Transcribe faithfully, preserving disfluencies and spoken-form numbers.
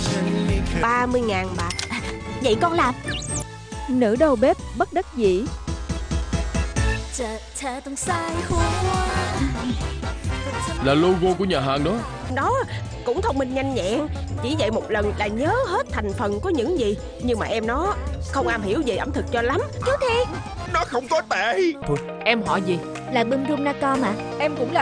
Ba mươi ngàn bạc. Vậy con làm. Nữ đầu bếp bất đắc dĩ. Là logo của nhà hàng đó. Đó cũng thông minh nhanh nhẹn. Chỉ dạy một lần là nhớ hết thành phần có những gì. Nhưng mà em nó không am hiểu về ẩm thực cho lắm. Chú Thiệt. Nó không có tệ. Em họ gì? Là Bum Rum Naco mà. Em cũng là